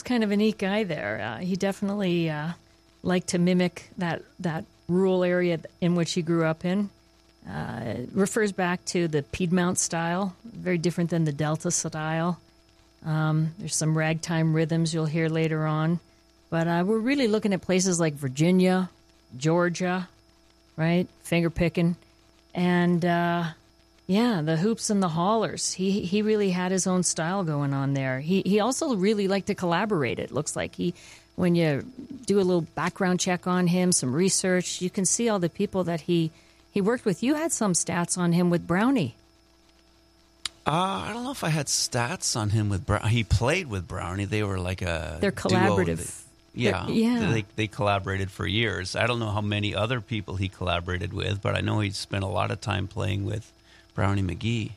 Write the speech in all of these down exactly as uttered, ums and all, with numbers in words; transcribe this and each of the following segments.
kind of a neat guy there. Uh, he definitely uh, liked to mimic that that rural area in which he grew up in. Uh, it refers back to the Piedmont style, very different than the Delta style. Um, there's some ragtime rhythms you'll hear later on. But uh, we're really looking at places like Virginia, Georgia, right? Finger picking. And, uh, yeah, the hoops and the hollers. He he really had his own style going on there. He he also really liked to collaborate, it looks like. He, when you do a little background check on him, some research, you can see all the people that he, he worked with. You had some stats on him with Brownie. Uh, I don't know if I had stats on him with Brownie. He played with Brownie. They were like a They're collaborative. Duo. Yeah, yeah. They, they collaborated for years. I don't know how many other people he collaborated with, but I know he spent a lot of time playing with Brownie McGhee.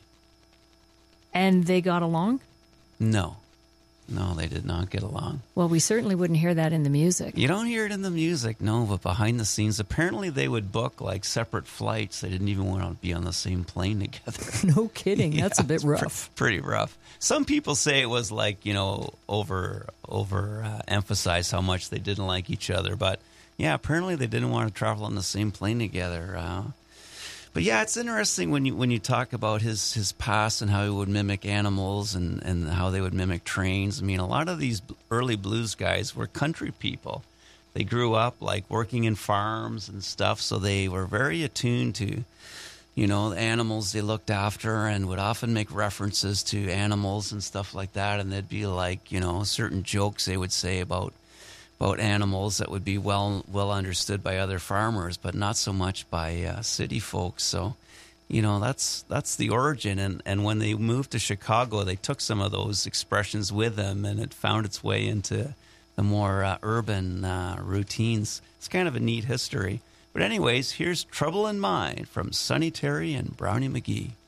And they got along? No. No, they did not get along. Well, we certainly wouldn't hear that in the music. You don't hear it in the music, no, but behind the scenes, apparently they would book like separate flights. They didn't even want to be on the same plane together. No kidding. Yeah, That's a bit rough. Pre- pretty rough. Some people say it was like, you know, over over uh, emphasize how much they didn't like each other. But yeah, apparently they didn't want to travel on the same plane together. Uh, But yeah, it's interesting when you when you talk about his, his past and how he would mimic animals and, and how they would mimic trains. I mean, a lot of these early blues guys were country people. They grew up like working in farms and stuff, so they were very attuned to, you know, the animals they looked after and would often make references to animals and stuff like that. And there'd be like, you know, certain jokes they would say about about animals that would be well well understood by other farmers, but not so much by uh, city folks. So, you know, that's that's the origin. And, and when they moved to Chicago, they took some of those expressions with them, and it found its way into the more uh, urban uh, routines. It's kind of a neat history. But anyways, here's Trouble in Mind from Sonny Terry and Brownie McGhee.